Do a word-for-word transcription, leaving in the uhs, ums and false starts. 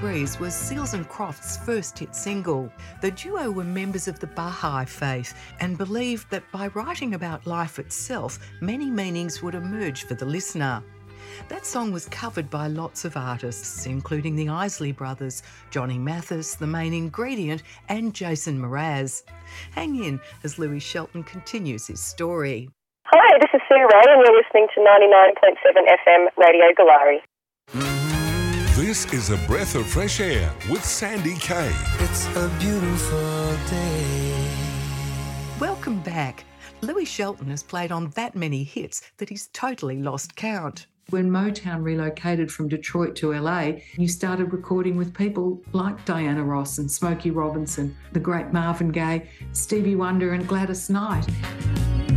Breeze was Seals and Crofts' first hit single. The duo were members of the Baha'i faith and believed that by writing about life itself, many meanings would emerge for the listener. That song was covered by lots of artists, including the Isley Brothers, Johnny Mathis, The Main Ingredient and Jason Mraz. Hang in as Louis Shelton continues his story. Hi, this is Sue Ray and you're listening to ninety-nine point seven F M Radio Galari. This is A Breath of Fresh Air with Sandy Kay. It's a beautiful day. Welcome back. Louis Shelton has played on that many hits that he's totally lost count. When Motown relocated from Detroit to L A, you started recording with people like Diana Ross and Smokey Robinson, the great Marvin Gaye, Stevie Wonder and Gladys Knight.